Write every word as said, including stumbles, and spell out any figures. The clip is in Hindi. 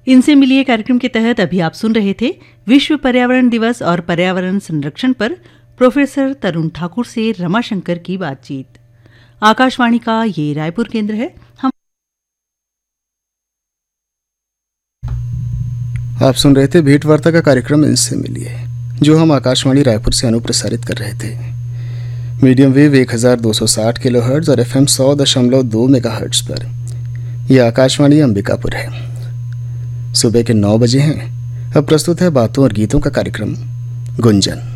इनसे मिलिए कार्यक्रम के तहत अभी आप सुन रहे थे विश्व पर्यावरण दिवस और पर्यावरण संरक्षण पर प्रोफेसर तरुण ठाकुर से रमाशंकर की बातचीत। आकाशवाणी का ये रायपुर केंद्र है। हम आप सुन रहे थे भेंट वार्ता का कार्यक्रम इनसे मिलिए, जो हम आकाशवाणी रायपुर से अनुप्रसारित कर रहे थे। मीडियम वेव एक हज़ार दो सौ साठ किलो हर्ट्ज और एफ एम सौ दशमलव दो मेगा हर्ट्ज पर। यह आकाशवाणी अंबिकापुर है। सुबह के नौ बजे हैं। अब प्रस्तुत है बातों और गीतों का कार्यक्रम गुंजन।